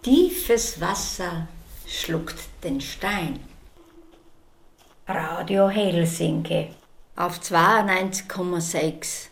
Tiefes Wasser schluckt den Stein. Radio Helsinki Auf 92,6.